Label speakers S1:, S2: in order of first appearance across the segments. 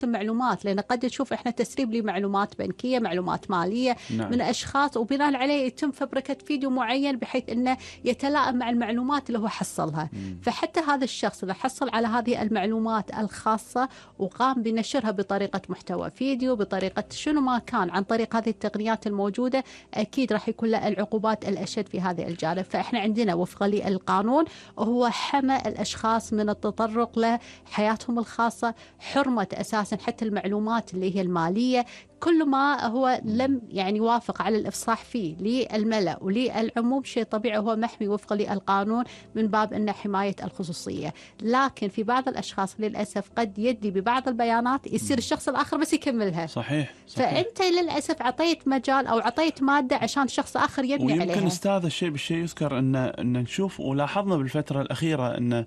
S1: معلومات، لأن قد نشوف إحنا تسريب لمعلومات بنكية، معلومات مالية
S2: نعم.
S1: من أشخاص، وبناء عليه يتم فبركة فيديو معين بحيث أنه يتلائم مع المعلومات اللي هو حصلها. فحتى هذا الشخص اللي حصل على هذه المعلومات الخاصة وقام بنشرها بطريقة محتوى فيديو، بطريقة شنو ما كان، عن طريق هذه التقنيات الموجودة، أكيد راح يكون له العقوبات الأشد في هذه الجانب. فإحنا عندنا وفقا للقانون هو حمى الأشخاص من التطرق لحياتهم الخاصة، حرمة أساسا حتى المعلومات اللي هي المالية، كل ما هو لم يعني يوافق على الإفصاح فيه للملأ وللعموم شيء طبيعي هو محمي وفقا للقانون من باب أنه حماية الخصوصية. لكن في بعض الأشخاص للأسف قد يدي ببعض البيانات يصير الشخص الآخر بس يكملها.
S2: صحيح.
S1: فأنت للأسف عطيت مجال أو عطيت مادة عشان شخص آخر يبني عليها.
S2: ويمكن أستاذ الشيء بالشيء يذكر أن نشوف ولاحظنا بالفترة الأخيرة أن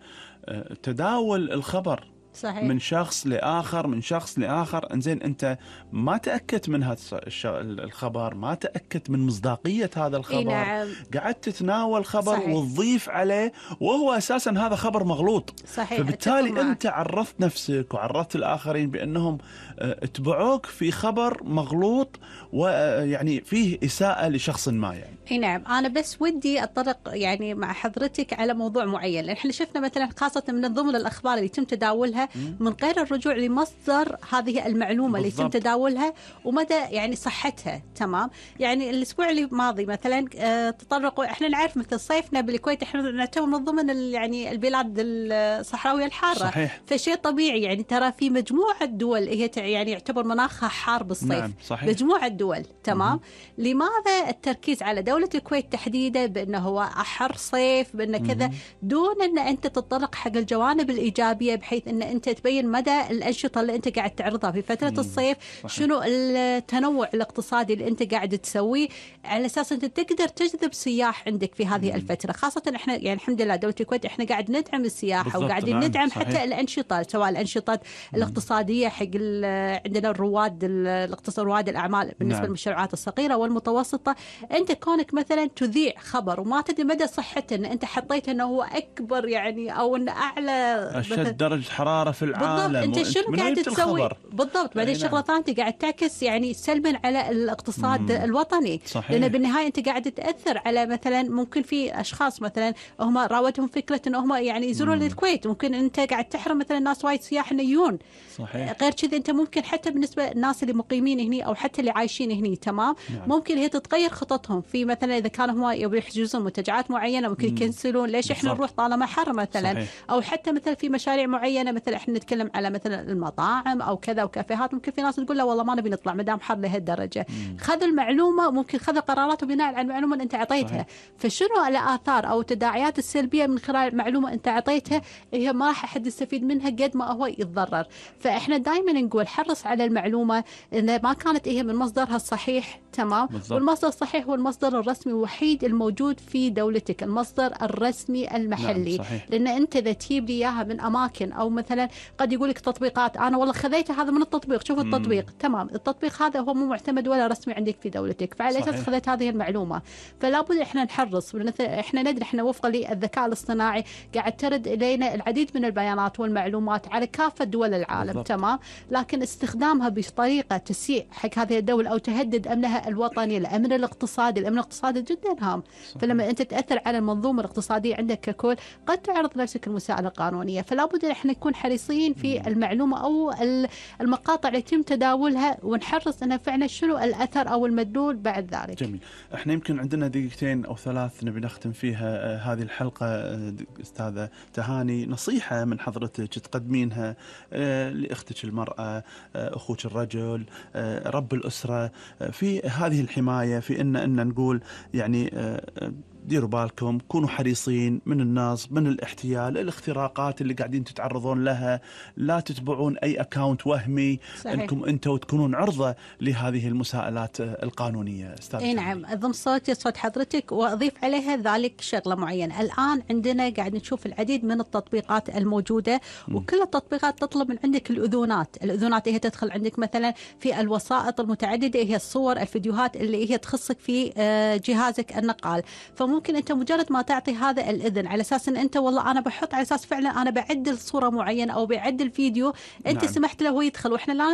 S2: تداول الخبر
S1: صحيح.
S2: من شخص لآخر من شخص لآخر، انزين انت ما تأكدت من هذا الخبر، ما تأكدت من مصداقية هذا الخبر.
S1: نعم.
S2: قعدت تتناول خبر
S1: صحيح.
S2: وتضيف عليه وهو أساسا هذا خبر مغلوط.
S1: صحيح.
S2: فبالتالي انت عرضت نفسك وعرضت الآخرين بأنهم اتبعوك في خبر مغلوط ويعني فيه إساءة لشخص ما يعني.
S1: نعم. أنا بس ودي أطرق يعني مع حضرتك على موضوع معين، لأن احنا شفنا مثلا خاصة من ضمن الأخبار اللي يتم تداولها من غير الرجوع لمصدر هذه المعلومة اللي يتم تداولها ومدى يعني صحتها. تمام. يعني الأسبوع اللي ماضي مثلا تطرقوا، احنا نعرف مثل صيفنا بالكويت احنا نعتبر من ضمن يعني البلاد الصحراوية الحارة.
S2: صحيح.
S1: فشيء طبيعي يعني ترى في مجموعة دول هي يعني يعتبر مناخها حار بالصيف.
S2: نعم. صحيح.
S1: مجموعة دول. تمام. لماذا التركيز على دولة الكويت تحديدا بأنه هو أحر صيف بأنه كذا، دون أن أنت تتطرق حق الجوانب الإيجابية بحيث أن أنت تبين مدى الأنشطة اللي أنت قاعد تعرضها في فترة الصيف.
S2: صحيح.
S1: شنو التنوع الاقتصادي اللي أنت قاعد تسويه على أساس أنت تقدر تجذب سياح عندك في هذه الفترة. خاصة إحنا يعني الحمد لله دولة الكويت إحنا قاعد ندعم السياحة وقاعدين ندعم
S2: صحيح.
S1: حتى الأنشطة، سواء الأنشطة الاقتصادية حق عندنا الرواد رواد الأعمال بالنسبة
S2: نعم.
S1: للمشروعات الصغيرة والمتوسطة. أنت كونك مثلا تذيع خبر وما تدري مدى صحته، أن أنت حطيته أنه هو أكبر يعني أو أنه أعلى
S2: أشد درجة حرارة في العالم.
S1: بالضبط. أنت شنو قاعد تسوي بالضبط؟ بعدين شغلة ثانية قاعد تعكس يعني سلبا على الاقتصاد الوطني.
S2: صحيح.
S1: لأن بالنهاية أنت قاعد تأثر على مثلا ممكن في أشخاص مثلا هم راودهم فكرة أنه هم يعني يزورون الكويت، ممكن أنت قاعد تحرم مثلا الناس وايد سياح إنه يجون.
S2: صحيح.
S1: غير كذا أنت ممكن حتى بالنسبة للناس اللي مقيمين هني أو حتى اللي عايشين هني. تمام.
S2: نعم.
S1: ممكن هي تتغير خططهم في مثلا إذا كانوا هم يبي يحجزون منتجعات معينة ممكن يكنسلون. ليش إحنا نروح طالما حر مثلا.
S2: صحيح.
S1: أو حتى مثلا في مشاريع معينة مثلا إحنا نتكلم على مثلا المطاعم أو كذا وكافيهات، ممكن في ناس تقول لا والله ما نبي نطلع مدام حر لهالدرجة. خذوا المعلومة ممكن خذوا قرارات بناء على المعلومة اللي أنت عطيتها. صحيح. فشنو الآثار أو التداعيات السلبية من خلال المعلومة أنت عطيتها، هي ما راح أحد يستفيد منها قد ما هو يتضرر. فإحنا دائما نقول حرص على المعلومة إذا ما كانت هي من مصدرها الصحيح. تمام. بالضبط. والمصدر الصحيح هو المصدر الرسمي الوحيد الموجود في دولتك، المصدر الرسمي المحلي.
S2: نعم. صحيح.
S1: لأن أنت إذا تجيب لي إياها من أماكن أو مثلا قد يقول لك تطبيقات، أنا والله خذيته هذا من التطبيق، شوف التطبيق. تمام. التطبيق هذا هو مو معتمد ولا رسمي عندك في دولتك، فعلى أساس خذيت هذه المعلومة. فلا بد إحنا نحرص. إحنا ندري إحنا وفقا للذكاء الاصطناعي قاعد ترد إلينا العديد من البيانات والمعلومات على كافة دول العالم. بالضبط. تمام. لكن استخدامها بطريقة تسيء حق هذه الدولة أو تهدد أمنها الوطني، الأمن الاقتصادي. الأمن الاقتصادي جدا هام. فلما أنت تأثر على المنظومة الاقتصادية عندك ككل قد تعرض نفسك المساءلة القانونية. فلا بد إحنا نكون حريصين في المعلومة أو المقاطع اللي يتم تداولها ونحرص أنها فعلا شنو الأثر أو المدلول بعد ذلك.
S2: جميل. احنا يمكن عندنا دقيقتين أو 3 نبي نختم فيها هذه الحلقة. أستاذة تهاني، نصيحة من حضرتك تقدمينها لأختك المرأة، أخوك الرجل، رب الأسرة في هذه الحماية، في أن نقول يعني ديروا بالكم، كونوا حريصين من النصب، من الاحتيال، الاختراقات اللي قاعدين تتعرضون لها، لا تتبعون أي أكاونت وهمي. صحيح. أنكم أنتوا تكونون عرضة لهذه المساءلات القانونية. أستاذ
S1: نعم. أضم صوتي صوت حضرتك وأضيف عليها ذلك شغلة معينة. الآن عندنا قاعد نشوف العديد من التطبيقات الموجودة، وكل التطبيقات تطلب من عندك الأذونات هي تدخل عندك مثلا في الوسائط المتعددة، هي الصور الفيديوهات اللي هي تخصك في جهازك النقال. فممكن أنت مجرد ما تعطي هذا الإذن على أساس أن أنت والله أنا بحط على أساس فعلا أنا بعدل صورة معينة أو بعدل فيديو، أنت
S2: نعم.
S1: سمحت له هو يدخل، وإحنا لا